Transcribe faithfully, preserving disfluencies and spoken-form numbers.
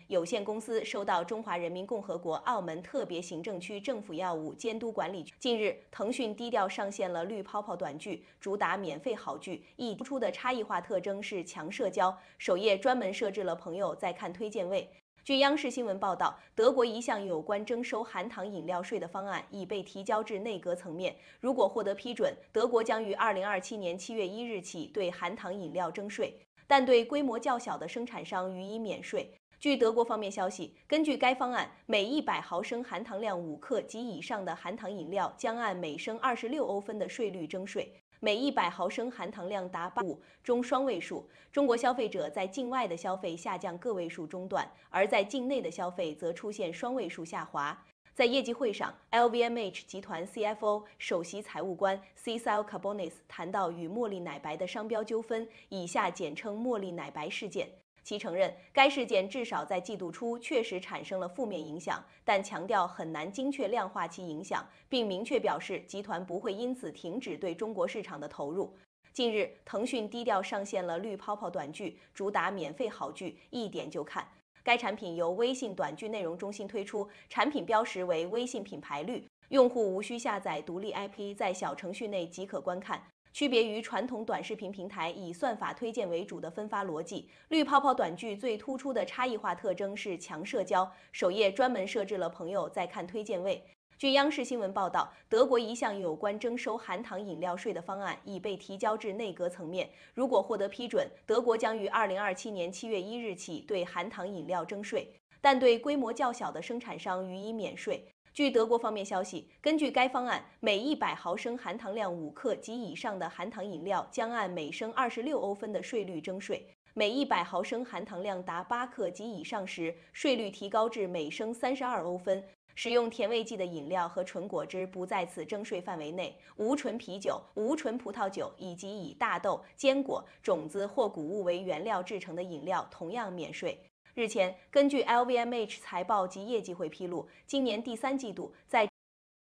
有限公司收到中华人民共和国澳门特别行政区政府药物监督管理局。近日，腾讯低调上线了绿泡泡短剧，主打免费好剧，一突出的差异化特征是强社交，首页专门设置了朋友在看推荐位。据央视新闻报道，德国一项有关征收含糖饮料税的方案已被提交至内阁层面。如果获得批准，德国将于二零二七年七月一日起对含糖饮料征税，但对规模较小的生产商予以免税。据德国方面消息，根据该方案，每一百毫升含糖量五克及以上的含糖饮料将按每升二十六欧分的税率征税。每一百毫升含糖量达八五中双位数，中国消费者在境外的消费下降个位数中段，而在境内的消费则出现双位数下滑。在业绩会上 ，L V M H 集团 C F O 首席财务官 Cecile Carbonis 谈到与茉莉奶白的商标纠纷，以下简称茉莉奶白事件。其承认该事件至少在季度初确实产生了负面影响，但强调很难精确量化其影响，并明确表示集团不会因此停止对中国市场的投入。近日，腾讯低调上线了绿泡泡短剧，主打免费好剧，一点就看。该产品由微信短剧内容中心推出，产品标识为微信品牌绿，用户无需下载独立 I P， 在小程序内即可观看。区别于传统短视频平台以算法推荐为主的分发逻辑，绿泡泡短剧最突出的差异化特征是强社交，首页专门设置了朋友在看推荐位。据央视新闻报道，德国一项有关征收含糖饮料税的方案已被提交至内阁层面。如果获得批准，德国将于二零二七年七月一日起对含糖饮料征税，但对规模较小的生产商予以免税。据德国方面消息，根据该方案，每一百毫升含糖量五克及以上的含糖饮料将按每升二十六欧分的税率征税；每一百毫升含糖量达八克及以上时，税率提高至每升三十二欧分。使用甜味剂的饮料和纯果汁不在此征税范围内，无醇啤酒、无醇葡萄酒以及以大豆、坚果、种子或谷物为原料制成的饮料同样免税。日前，根据 L V M H 财报及业绩会披露，今年第三季度在